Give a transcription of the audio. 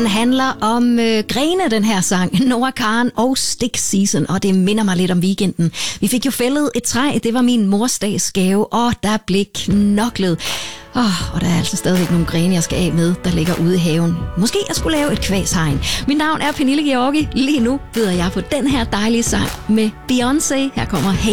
Den handler om grene, den her sang. Noah Kahan og Stick Season, og det minder mig lidt om weekenden. Vi fik jo fældet et træ, det var min morsdagsgave, og der blev knoklet. Og der er altså stadigvæk nogle grene, jeg skal af med, der ligger ude i haven. Måske jeg skulle lave et kvæshegn. Mit navn er Pernille Georgi. Lige nu byder jeg på den her dejlige sang med Beyoncé. Her kommer Hey